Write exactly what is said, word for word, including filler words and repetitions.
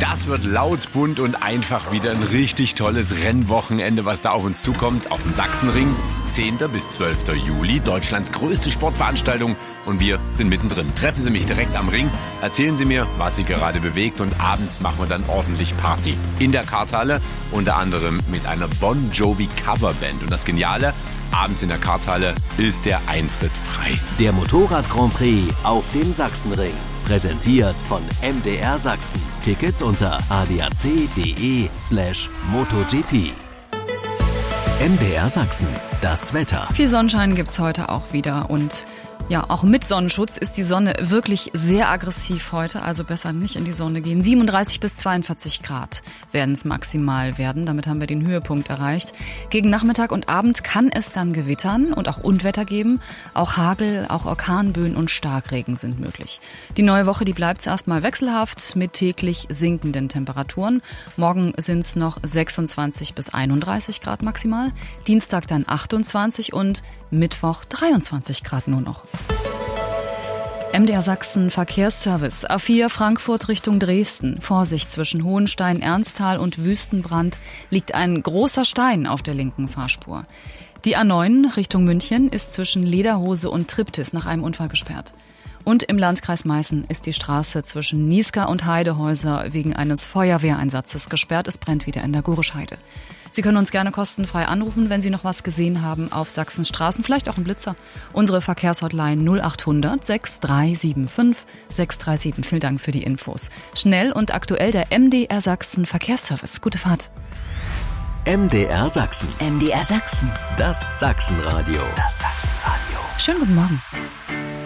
Das wird laut, bunt und einfach wieder ein richtig tolles Rennwochenende, was da auf uns zukommt. Auf dem Sachsenring, zehnten bis zwölften Juli, Deutschlands größte Sportveranstaltung. Und wir sind mittendrin. Treffen Sie mich direkt am Ring, erzählen Sie mir, was Sie gerade bewegt. Und abends machen wir dann ordentlich Party. In der Karthalle, unter anderem mit einer Bon Jovi Coverband. Und das Geniale, abends in der Karthalle ist der Eintritt frei. Der Motorrad Grand Prix auf dem Sachsenring. Präsentiert von M D R Sachsen. Tickets unter adac.de slash MotoGP. M D R Sachsen, das Wetter. Viel Sonnenschein gibt's heute auch wieder und ja, auch mit Sonnenschutz ist die Sonne wirklich sehr aggressiv heute, also besser nicht in die Sonne gehen. siebenunddreißig bis zweiundvierzig Grad werden es maximal werden, damit haben wir den Höhepunkt erreicht. Gegen Nachmittag und Abend kann es dann gewittern und auch Unwetter geben. Auch Hagel, auch Orkanböen und Starkregen sind möglich. Die neue Woche, die bleibt erstmal wechselhaft mit täglich sinkenden Temperaturen. Morgen sind es noch sechsundzwanzig bis einunddreißig Grad maximal, Dienstag dann achtundzwanzig und Mittwoch dreiundzwanzig Grad nur noch. M D R Sachsen Verkehrsservice. A vier Frankfurt Richtung Dresden. Vorsicht, zwischen Hohenstein, Ernsthal und Wüstenbrand liegt ein großer Stein auf der linken Fahrspur. Die A neun Richtung München ist zwischen Lederhose und Triptis nach einem Unfall gesperrt. Und im Landkreis Meißen ist die Straße zwischen Niesca und Heidehäuser wegen eines Feuerwehreinsatzes gesperrt. Es brennt wieder in der Gorischheide. Sie können uns gerne kostenfrei anrufen, wenn Sie noch was gesehen haben auf Sachsens Straßen, vielleicht auch einen Blitzer. Unsere Verkehrshotline null achthundert sechs drei sieben fünf sechs drei sieben. Vielen Dank für die Infos. Schnell und aktuell der M D R Sachsen Verkehrsservice. Gute Fahrt. M D R Sachsen. M D R Sachsen. Das Sachsenradio. Das Sachsenradio. Schönen guten Morgen.